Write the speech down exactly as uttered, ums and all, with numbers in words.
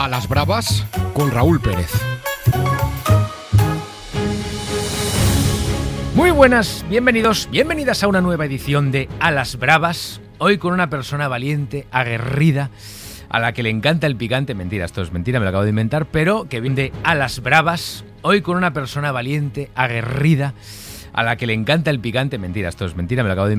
A las Bravas con Raúl Pérez. Muy buenas, bienvenidos, bienvenidas a una nueva edición de A las Bravas. Hoy con una persona valiente, aguerrida, a la que le encanta el picante. Mentira, esto es mentira, me lo acabo de inventar, pero que viene de A las Bravas. Hoy con una persona valiente, aguerrida, a la que le encanta el picante. Mentira, esto es mentira, me lo acabo de inventar.